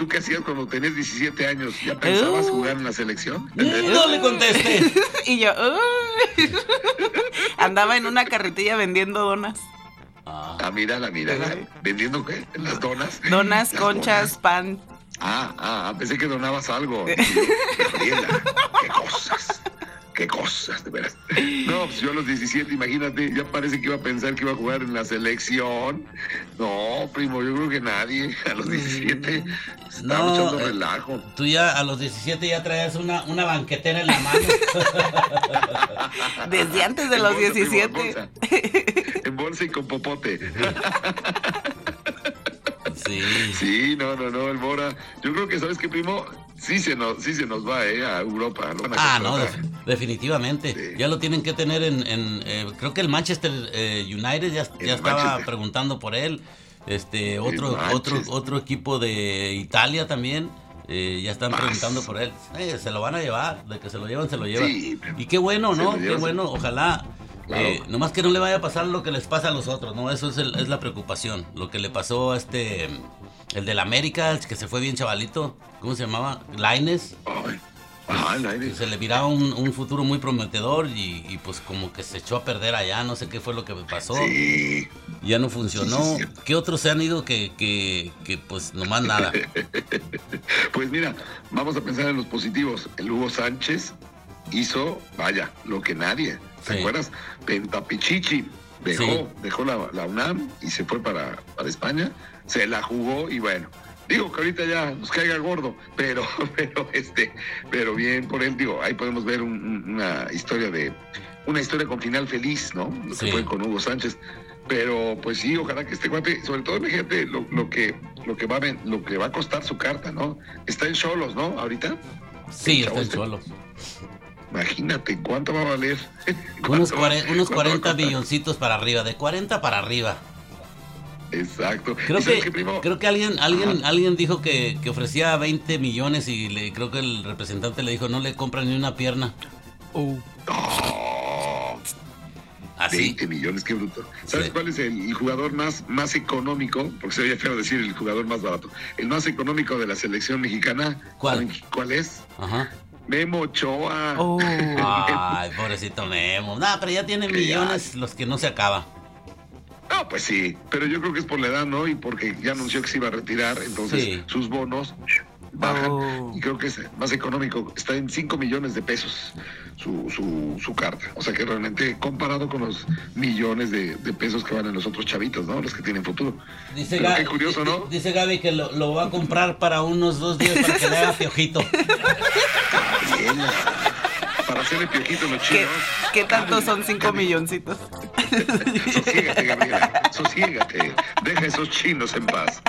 ¿Tú qué hacías cuando tenías 17 años? ¿Ya pensabas jugar en la selección? No le contesté. Y yo, andaba en una carretilla vendiendo donas. Mira. ¿Vendiendo qué? ¿Las donas? Donas, Las conchas, pan. Pensé que donabas algo. Gabriela, qué cosas, de veras. No, pues yo a los 17, imagínate, ya parece que iba a pensar que iba a jugar en la selección. No, primo, yo creo que nadie a los 17 estaba echando relajo. Tú ya a los 17 ya traías una banquetera en la mano. Desde antes de los 17. En bolsa y con popote. Sí, no, el Bora. Yo creo que, ¿sabes qué, primo? Sí se nos va, a Europa. No, definitivamente. Sí. Ya lo tienen que tener creo que el Manchester United ya estaba preguntando por él. Otro equipo de Italia también. Ya están preguntando por él. Se lo van a llevar. De que se lo llevan, se lo llevan. Sí, y qué bueno, ¿no? Qué bueno. Ojalá. Claro. Nomás que no le vaya a pasar lo que les pasa a los otros, ¿no? Eso es la preocupación. Lo que le pasó a el del América, que se fue bien chavalito. ¿Cómo se llamaba? Lainez. Lainez. Se le miraba un futuro muy prometedor y pues como que se echó a perder allá. No sé qué fue lo que pasó. Sí. Ya no funcionó. Sí. ¿Qué otros se han ido que pues nomás nada? Pues mira, vamos a pensar en los positivos. El Hugo Sánchez hizo, lo que nadie. ¿Te acuerdas? Pentapichichi dejó la UNAM y se fue para España, se la jugó y bueno, digo que ahorita ya nos caiga gordo, pero bien por él, digo, ahí podemos ver una historia con final feliz, ¿no? Lo que fue con Hugo Sánchez. Pero pues sí, ojalá que este cuate, sobre todo imagínate lo que va a costar su carta, ¿no? Está en Xolos, ¿no? Ahorita. Sí, está en Xolos. Imagínate cuánto va a valer. Unos 40 milloncitos para arriba, de 40 para arriba. Exacto. Creo que alguien dijo que ofrecía 20 millones y creo que el representante le dijo no le compran ni una pierna. Así. 20 millones, qué bruto. ¿Sabes cuál es el jugador más económico? Porque se oye feo decir el jugador más barato. El más económico de la selección mexicana. ¿Cuál es? Ajá. Memo Ochoa. Ay, pobrecito Memo. Pero ya tiene millones los que no se acaba. No, pues sí, pero yo creo que es por la edad, ¿no? Y porque ya anunció que se iba a retirar, entonces sus bonos bajan y creo que es más económico. Está en 5 millones de pesos su carta. O sea que realmente comparado con los millones de pesos que van en los otros chavitos, ¿no? Los que tienen futuro. Dice qué curioso, ¿no? Dice Gaby que lo va a comprar para unos 2 días para que le haga piojito. Bien, para hacerle piojito a los chinos. ¿Qué tanto son 5 milloncitos? Sosiégate, Gabriela, sosiégate. Deja a esos chinos en paz.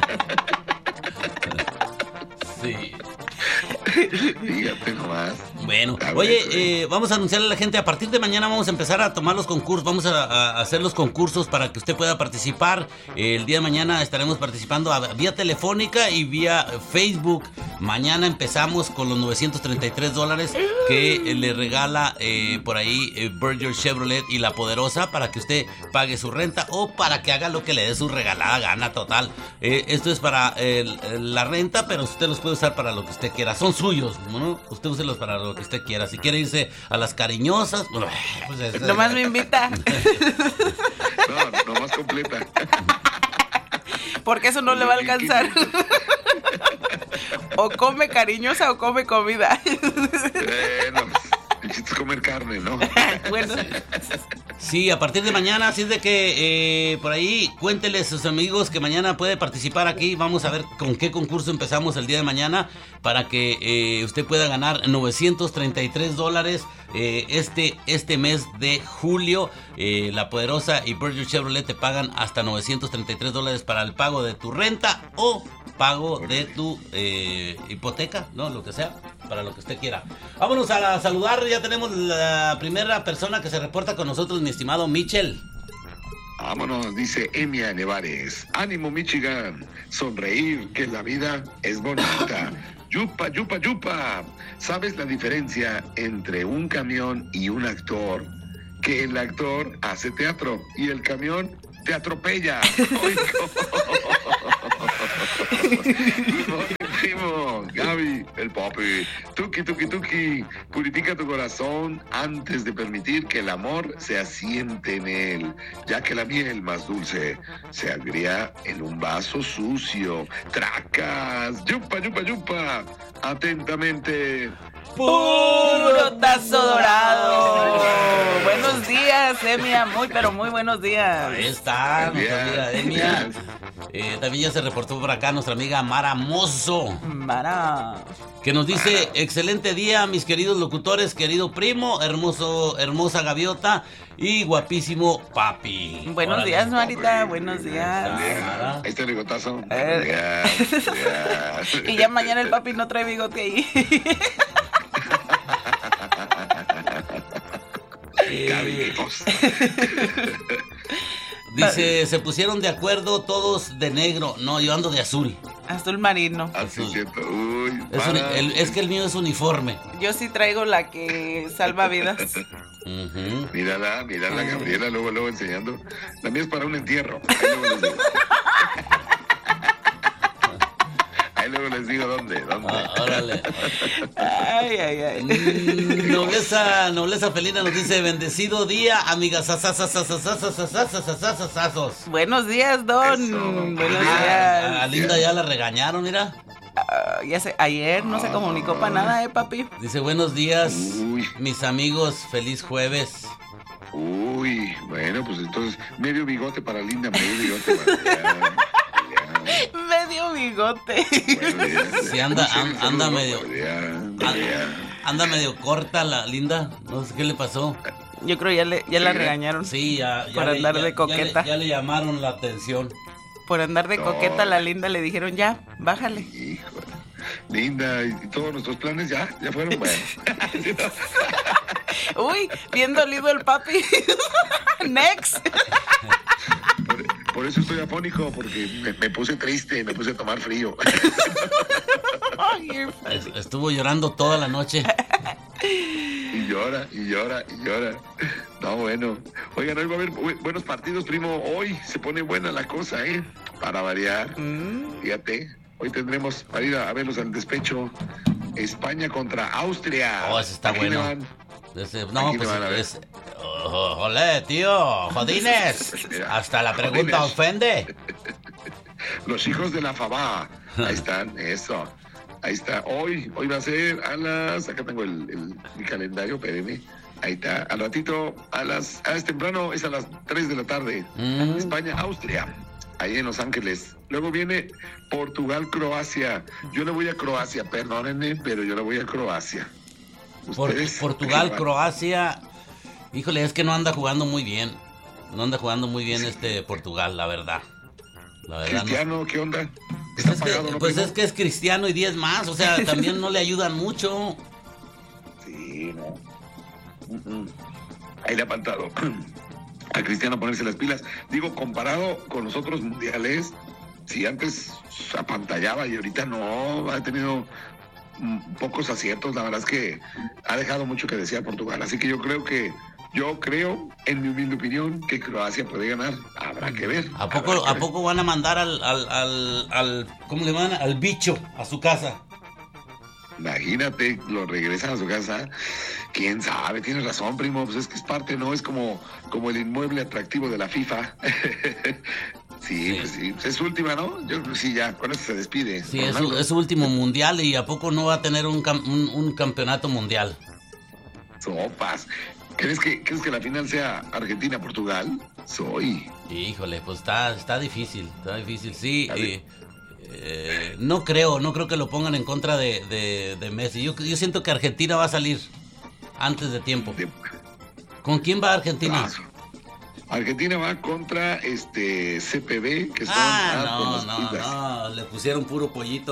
Sí. Fíjate nomás. Bueno, oye, vamos a anunciarle a la gente, a partir de mañana vamos a empezar a tomar los concursos, vamos a hacer los concursos para que usted pueda participar. El día de mañana estaremos participando vía telefónica y vía Facebook. Mañana empezamos con los $933 que le regala por ahí Berger Chevrolet y La Poderosa para que usted pague su renta o para que haga lo que le dé su regalada gana total. Esto es para la renta, pero usted los puede usar para lo que usted quiera. Son suyos, ¿no? Usted úselos para lo que usted quiera. Si quiere irse a las cariñosas, pues nomás me invita. No, nomás completa. Porque eso no le va a alcanzar. O come cariñosa o come comida. El chiste es comer carne, ¿no? Bueno. Sí, a partir de mañana, así es de que por ahí cuéntele a sus amigos que mañana puede participar aquí. Vamos a ver con qué concurso empezamos el día de mañana para que usted pueda ganar $933 este mes de julio. La Poderosa y Berger Chevrolet te pagan hasta $933 para el pago de tu renta o pago de tu hipoteca, ¿no? Lo que sea, para lo que usted quiera. Vámonos a saludar, ya tenemos la primera persona que se reporta con nosotros, mi estimado Michel. Vámonos, dice Emia Nevares. Ánimo, Michigan. Sonreír, que la vida es bonita. Yupa, yupa, yupa. ¿Sabes la diferencia entre un camión y un actor? Que el actor hace teatro y el camión te atropella. Primo, Gaby, el papi. Tuki, tuki, tuki. Purifica tu corazón antes de permitir que el amor se asiente en él, ya que la miel más dulce se agria en un vaso sucio. Tracas. Yupa, yupa, yupa. Atentamente. ¡Puro tazo dorado! Buenos días, Emia. Muy, pero muy buenos días. Ahí está, nuestra amiga Emia. También ya se reportó por acá nuestra amiga Mara Mozo, Mara. que nos dice: excelente día, mis queridos locutores, querido primo, hermosa gaviota y guapísimo papi. Buenos Órale. días, Marita. Buenos días. Mara. Ahí está el bigotazo. Y ya mañana el papi no trae bigote ahí. Gaby, qué cosa. Dice, se pusieron de acuerdo todos de negro. No, yo ando de azul. Azul marino. Así es cierto. Uy, Es que el mío es uniforme. Yo sí traigo la que salva vidas. Ujú. Mírala, Gabriela, luego enseñando. La mía es para un entierro. Ahí luego les digo dónde. Órale. Ay. Nobleza felina nos dice: bendecido día, amigas. Buenos días, Don. Eso. Buenos A días. Linda ya la regañaron, mira. Ya sé, ayer no se comunicó para nada, papi. Dice: buenos días, Uy. mis amigos, feliz jueves. Uy, bueno, pues entonces, medio bigote para Linda, medio bigote para allá. Medio bigote. Bueno, ya. Sí, anda Saludos, medio. ya. Anda medio corta la Linda. No sé qué le pasó. Yo creo ya la regañaron. Sí, ya Por andar de coqueta. Ya le llamaron la atención. Por andar de No. coqueta a la Linda le dijeron, ya, bájale. Híjole. Linda, y todos nuestros planes ya fueron, bueno. Uy, bien dolido el papi. Next. Por eso estoy afónico, porque me puse triste, me puse a tomar frío. Ay, Estuvo llorando toda la noche. Y llora. No, bueno. Oigan, hoy va a haber buenos partidos, primo. Hoy se pone buena la cosa, ¿eh? Para variar. Fíjate, hoy tendremos, para ir a verlos al despecho, España contra Austria. Oh, ese está ¿A quién le bueno. van? No, Aquí le pues van a ver. es... Olé, tío, jodines. Hasta la pregunta Jodines. ofende. Los hijos de la Fabá. Ahí están, eso. Ahí está. Hoy va a ser a las... Acá tengo mi calendario, espérenme. Ahí está. Al ratito, es temprano, es a las 3 de la tarde. España, Austria. Ahí en Los Ángeles. Luego viene Portugal, Croacia. Yo le voy a Croacia, perdónenme, pero yo le voy a Croacia. ¿Ustedes? Portugal, ¿A qué Croacia. Híjole, es que no anda jugando muy bien. No anda jugando muy bien Portugal, la verdad. La verdad. Cristiano, ¿qué onda? Pues ¿Está es que, pagado, no, pues primo? es que es cristiano y 10 más. O sea, también no le ayudan mucho. Sí, no. Ahí le ha faltado a Cristiano ponerse las pilas. Digo, comparado con los otros mundiales, si antes apantallaba y ahorita no, ha tenido pocos aciertos. La verdad es que ha dejado mucho que desear Portugal. Así que yo creo, en mi humilde opinión, que Croacia puede ganar. Habrá que ver. ¿A poco van a mandar al ¿cómo le van? Al bicho a su casa? Imagínate, lo regresan a su casa. ¿Quién sabe? Tienes razón, primo. Pues es que es parte, ¿no? Es como el inmueble atractivo de la FIFA. Sí, pues sí. Pues es su última, ¿no? Yo creo que sí, ya. Con eso se despide. Sí, Ronaldo. es su último mundial. ¿Y a poco no va a tener un campeonato mundial? Sopas. ¿Crees que la final sea Argentina-Portugal? Híjole, pues está difícil, sí. No creo que lo pongan en contra de Messi. Yo siento que Argentina va a salir antes de tiempo. ¿Con quién va Argentina? Argentina va contra CPB, que son No, le pusieron puro pollito.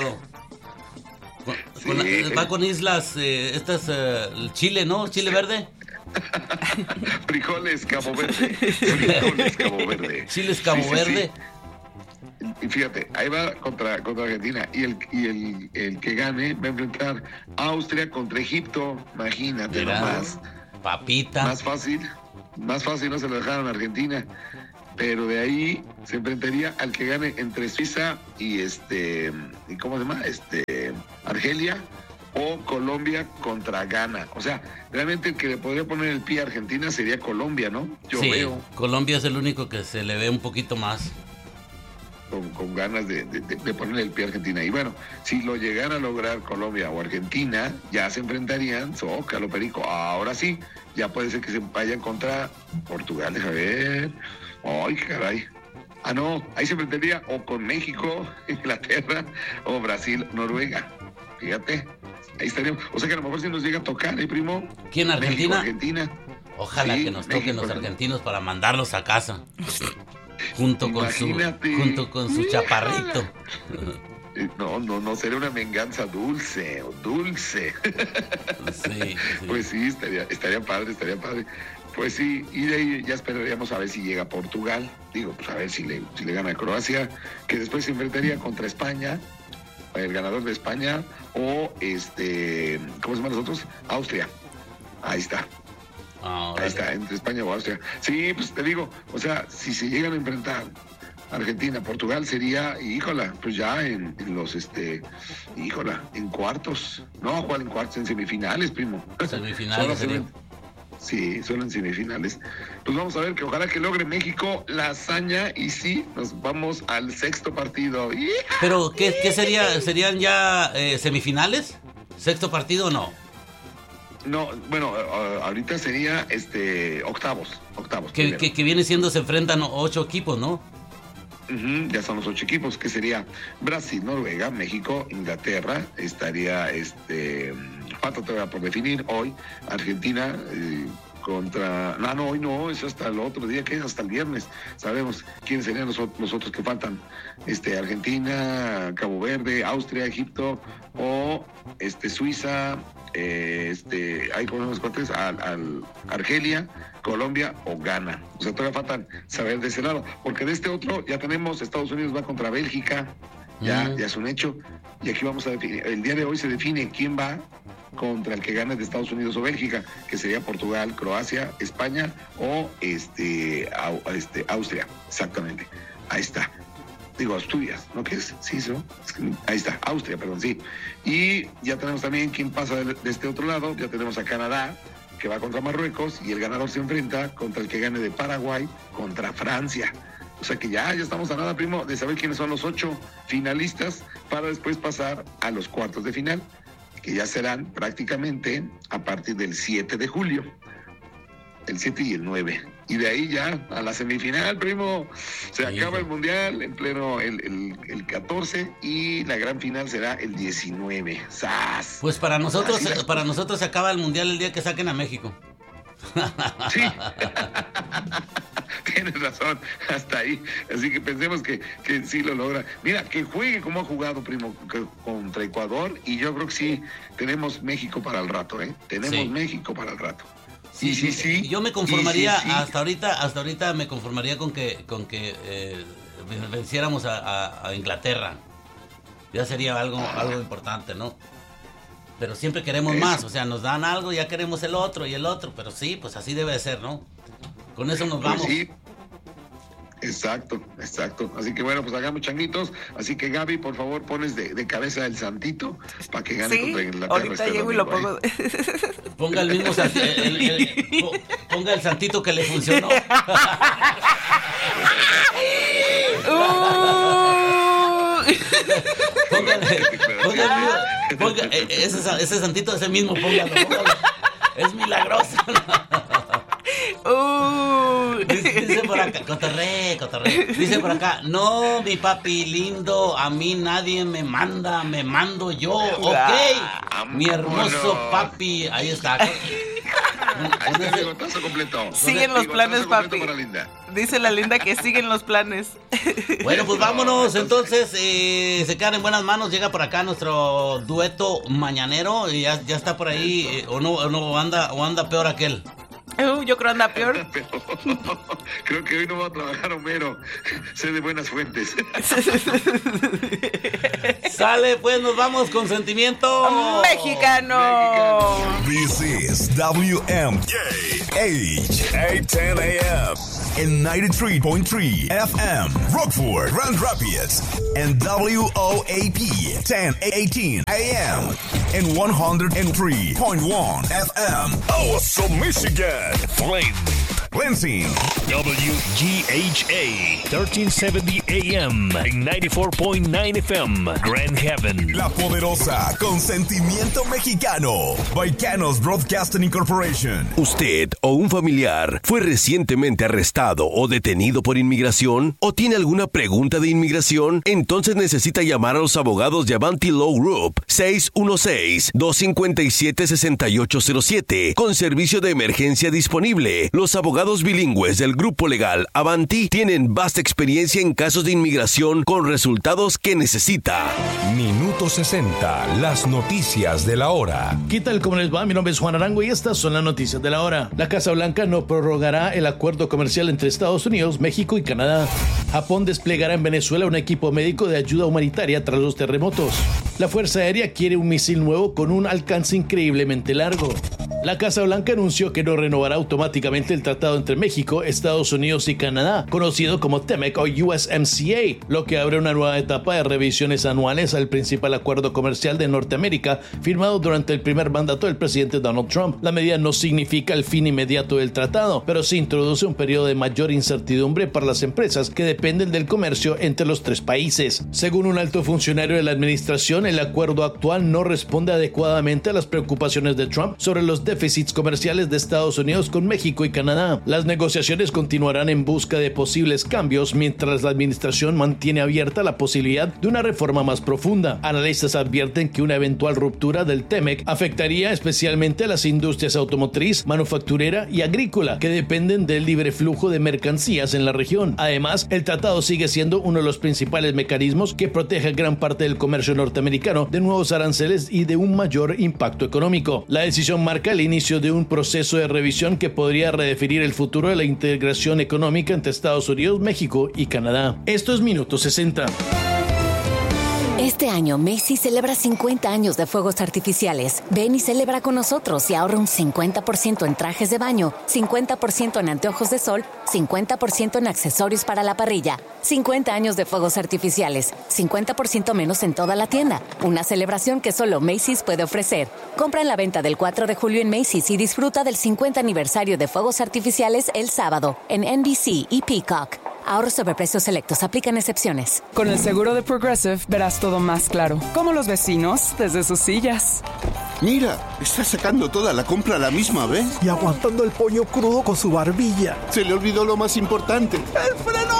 Sí. Va con islas, Chile, ¿no? Chile verde. Frijoles Cabo Verde. Chiles Cabo Verde. Sí. Y fíjate, ahí va contra Argentina. Y el que gane va a enfrentar a Austria contra Egipto. Imagínate Mira, nomás. papita. Más fácil no se lo dejaron a Argentina. pero de ahí se enfrentaría al que gane entre Suiza y ¿y cómo se llama? Argelia, o Colombia contra Ghana. O sea, realmente el que le podría poner el pie a Argentina sería Colombia, ¿no? Yo veo. Colombia es el único que se le ve un poquito más. Con ganas de ponerle el pie a Argentina. Y bueno, si lo llegara a lograr Colombia o Argentina, ya se enfrentarían, Zócalo, Perico. Ahora sí, ya puede ser que se vayan contra Portugal, deja ver. Ay, caray. Ah, no, ahí se enfrentaría o con México, Inglaterra, o Brasil, Noruega. Fíjate, ahí estaríamos. O sea que a lo mejor si nos llega a tocar, primo. ¿Quién, Argentina? México, Argentina. Ojalá que nos toquen los argentinos para mandarlos a casa. Junto con su chaparrito. No, sería una venganza dulce. Sí. Pues sí, estaría padre. Pues sí, y de ahí ya esperaríamos a ver si llega Portugal. Digo, pues a ver si le gana a Croacia, que después se enfrentaría contra España, el ganador de España, o ¿cómo se llaman los otros? Austria. Ahí está. Ahí está, entre España o Austria. Sí, pues te digo, o sea, si se llegan a enfrentar Argentina, Portugal, sería, pues ya en los, en cuartos. No, ¿cuál en cuartos? En semifinales, primo. Semifinales sería. Sí, solo en semifinales. Pues vamos a ver, que ojalá que logre México la hazaña y sí, nos vamos al sexto partido. ¿Pero qué sería? ¿Serían ya semifinales? ¿Sexto partido o no? No, bueno, ahorita sería octavos. Que viene siendo, se enfrentan 8 equipos, ¿no? Ya son los 8 equipos, que sería Brasil, Noruega, México, Inglaterra, estaría falta todavía por definir hoy, Argentina contra... No, hoy no, es hasta el otro día, que es hasta el viernes. Sabemos quiénes serían los otros que faltan. Argentina, Cabo Verde, Austria, Egipto, o Suiza, ahí ponemos los cuates, Argelia, Colombia o Ghana. O sea, todavía faltan saber de ese lado, porque de este otro ya tenemos, Estados Unidos va contra Bélgica, ya es un hecho, y aquí vamos a definir, el día de hoy se define quién va contra el que gane de Estados Unidos o Bélgica, que sería Portugal, Croacia, España o Austria, exactamente. Ahí está. Digo, Asturias, ¿no? ¿Qué es? Sí, ¿no? Ahí está, Austria, perdón, sí. Y ya tenemos también quién pasa de este otro lado, ya tenemos a Canadá, que va contra Marruecos, y el ganador se enfrenta contra el que gane de Paraguay contra Francia. O sea que ya estamos a nada, primo, de saber quiénes son los 8 finalistas para después pasar a los cuartos de final, que ya serán prácticamente a partir del 7 de julio, el 7 y el 9. Y de ahí ya a la semifinal, primo, se acaba el mundial en pleno el 14 y la gran final será el 19. ¡Sas! Pues para nosotros se acaba el mundial el día que saquen a México. Sí. Tienes razón, hasta ahí. Así que pensemos que sí lo logra. Mira, que juegue como ha jugado, primo, contra Ecuador, y yo creo que sí tenemos México para el rato, ¿eh? Tenemos México para el rato. Sí. Yo me conformaría, sí. Hasta ahorita me conformaría con que venciéramos a Inglaterra. Ya sería algo importante, ¿no? Pero siempre queremos más, o sea, nos dan algo, ya queremos el otro, pero sí, pues así debe de ser, ¿no? Con eso nos vamos. Sí. Exacto. Así que bueno, pues hagamos changuitos. Así que Gaby, por favor, pones de cabeza el santito para que gane contra Inglaterra. Ahorita llego y lo pongo. Ponga el mismo ponga el santito que le funcionó. Ponga ese santito, ese mismo, póngalo. Es milagroso. Dice por acá, cotorré. Dice por acá, no, mi papi lindo, a mí nadie me manda, me mando yo, ok. Mi hermoso papi, ahí está. Siguen los planes, papi. Dice la Linda que siguen los planes. Bueno, pues vámonos. Entonces, se quedan en buenas manos. Llega por acá nuestro dueto mañanero. Y ya está por ahí. O anda peor aquel. Yo creo anda peor. Pero creo que hoy no va a trabajar Homero. Sé de buenas fuentes. Sale, pues nos vamos con sentimiento mexicano. This is WMKH 810 AM and 93.3 FM Rockford, Grand Rapids, and WOAP 1018 AM and 103.1 FM Awesome Michigan, Flint, Lansing, WGHA 1370 AM and 94.9 FM Grand Haven, La Poderosa con sentimiento mexicano, Baicanos Broadcasting Incorporation. ¿Usted o un familiar fue recientemente arrestado o detenido por inmigración? ¿O tiene alguna pregunta de inmigración? Entonces necesita llamar a los abogados de Avanti Law Group 616-257-6807 con servicio de emergencia disponible. Los abogados bilingües del grupo legal Avanti tienen vasta experiencia en casos de inmigración con resultados que necesita. Minuto 60, las noticias de la hora. ¿Qué tal? ¿Cómo les va? Mi nombre es Juan Arango y estas son las noticias de la hora. La Casa Blanca no prorrogará el acuerdo comercial entre Estados Unidos, México y Canadá. Japón desplegará en Venezuela un equipo médico de ayuda humanitaria tras los terremotos. La Fuerza Aérea quiere un misil nuevo con un alcance increíblemente largo. La Casa Blanca anunció que no renovará automáticamente el tratado entre México, Estados Unidos y Canadá, conocido como TEMEC o USMCA, lo que abre una nueva etapa de revisiones anuales al principal acuerdo comercial de Norteamérica firmado durante el primer mandato del presidente Donald Trump. La medida no significa el fin inmediato del tratado, pero sí introduce un periodo de mayor incertidumbre para las empresas que dependen del comercio entre los tres países. Según un alto funcionario de la administración, el acuerdo actual no responde adecuadamente a las preocupaciones de Trump sobre los déficits comerciales de Estados Unidos con México y Canadá. Las negociaciones continuarán en busca de posibles cambios mientras la administración mantiene abierta la posibilidad de una reforma más profunda. Analistas advierten que una eventual ruptura del TEMEC afectaría especialmente a las industrias automotriz, manufacturera y agrícola que dependen del libre flujo de mercancías en la región. Además, el tratado sigue siendo uno de los principales mecanismos que protege gran parte del comercio norteamericano de nuevos aranceles y de un mayor impacto económico. La decisión marca el inicio de un proceso de revisión que podría redefinir el futuro de la integración económica entre Estados Unidos, México y Canadá. Esto es Minuto 60. Este año Macy's celebra 50 años de fuegos artificiales. Ven y celebra con nosotros y ahorra un 50% en trajes de baño, 50% en anteojos de sol, 50% en accesorios para la parrilla. 50 años de fuegos artificiales, 50% menos en toda la tienda. Una celebración que solo Macy's puede ofrecer. Compra en la venta del 4 de julio en Macy's y disfruta del 50 aniversario de fuegos artificiales el sábado en NBC y Peacock. Ahorros sobre precios selectos. Aplican excepciones. Con el seguro de Progressive verás todo más claro. Como los vecinos desde sus sillas. Mira, está sacando toda la compra a la misma vez. Y aguantando el pollo crudo con su barbilla. Se le olvidó lo más importante. ¡El freno!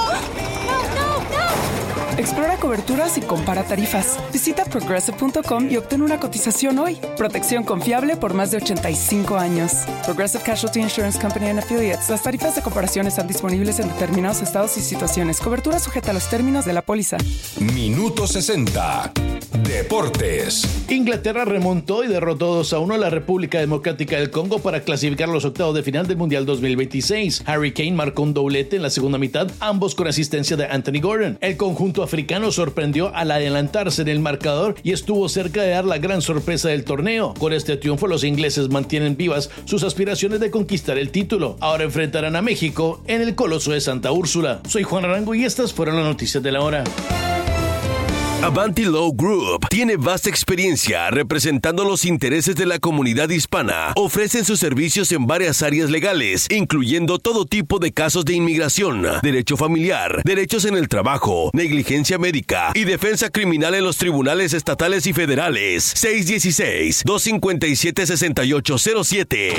Explora coberturas y compara tarifas. Visita Progressive.com y obtén una cotización hoy. Protección confiable por más de 85 años. Progressive Casualty Insurance Company and Affiliates. Las tarifas de comparación están disponibles en determinados estados y situaciones. Cobertura sujeta a los términos de la póliza. Minuto 60. Deportes. Inglaterra remontó y derrotó 2-1 a la República Democrática del Congo para clasificar a los octavos de final del Mundial 2026. Harry Kane marcó un doblete en la segunda mitad, ambos con asistencia de Anthony Gordon. El conjunto africano sorprendió al adelantarse en el marcador y estuvo cerca de dar la gran sorpresa del torneo. Con este triunfo, los ingleses mantienen vivas sus aspiraciones de conquistar el título. Ahora enfrentarán a México en el Coloso de Santa Úrsula. Soy Juan Arango y estas fueron las noticias de la hora. Avanti Law Group tiene vasta experiencia representando los intereses de la comunidad hispana. Ofrecen sus servicios en varias áreas legales, incluyendo todo tipo de casos de inmigración, derecho familiar, derechos en el trabajo, negligencia médica y defensa criminal en los tribunales estatales y federales. 616-257-6807.